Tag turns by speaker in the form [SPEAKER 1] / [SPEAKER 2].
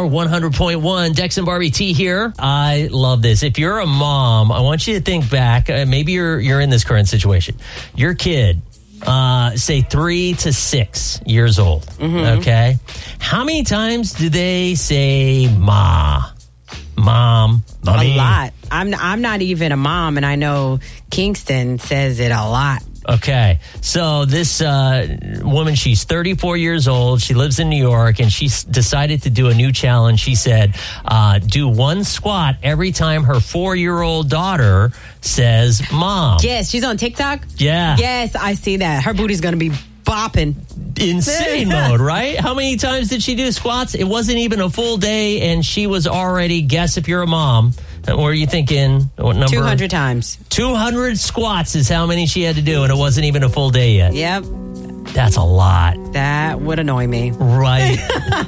[SPEAKER 1] 100.1. Dex and Barbie T here. I love this. If you're a mom, I want you to think back. Maybe you're in this current situation. Your kid, say 3 to 6 years old. Mm-hmm. Okay. How many times do they say "ma"? Mom, mommy?
[SPEAKER 2] A lot. I'm not even a mom, and I know Kingston says it a lot.
[SPEAKER 1] Okay, so this woman, she's 34 years old. She lives in New York, and she's decided to do a new challenge. She said, do one squat every time her 4-year-old daughter says "mom."
[SPEAKER 2] Yes, she's on TikTok?
[SPEAKER 1] Yeah.
[SPEAKER 2] Yes, I see that. Her booty's going to be bopping.
[SPEAKER 1] Insane mode, right? How many times did she do squats? It wasn't even a full day, and she was already, guess if you're a mom. What are you thinking? What number?
[SPEAKER 2] 200 times.
[SPEAKER 1] 200 squats is how many she had to do, and it wasn't even a full day yet.
[SPEAKER 2] Yep.
[SPEAKER 1] That's a lot.
[SPEAKER 2] That would annoy me.
[SPEAKER 1] Right.